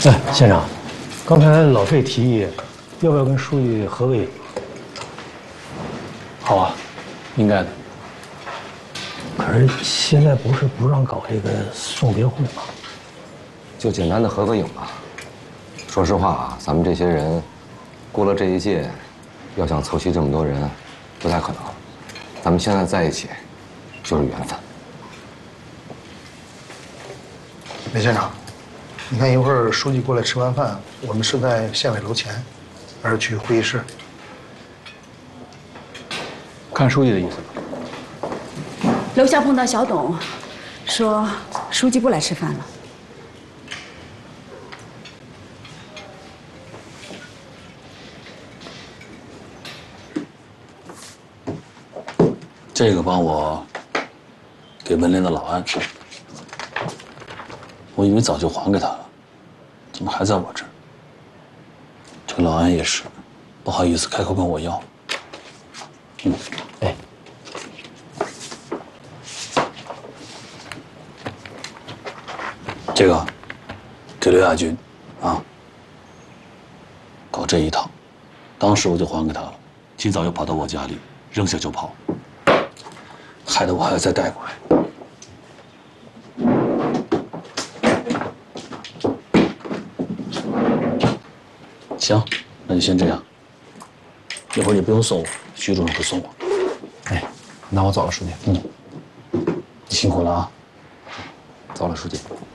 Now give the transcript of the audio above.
哎，县长，刚才老费提议，要不要跟书记合个影？ 好啊，应该的。 可是现在不是不让搞这个送别会吗？ 就简单的合个影吧。说实话啊，咱们这些人，过了这一届，要想凑齐这么多人，不太可能。咱们现在在一起，就是缘分。 李县长，你看一会儿书记过来吃完饭，我们是在县委楼前，还是去会议室？ 看书记的意思吧。 楼下碰到小董，说书记不来吃饭了。 这个帮我给文联的老安，我以为早就还给他了，怎么还在我这儿？这个老安也是，不好意思开口跟我要。 哎， 这个给刘亚军，啊，搞这一套，当时我就还给他了，今早又跑到我家里，扔下就跑，害得我还要再带过来。行，那就先这样。一会儿你不用送我，徐主任会送我。 哎，那我走了，书记。 你辛苦了啊。 走了，书记。